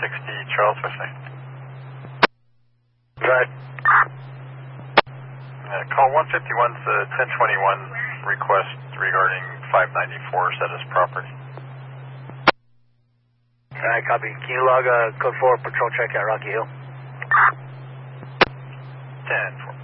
1060 Charles Westlake. Right. Call 151's 1021 request regarding 594 Zetas property. Alright, copy. Can you log code 4 patrol check at Rocky Hill? 10-4.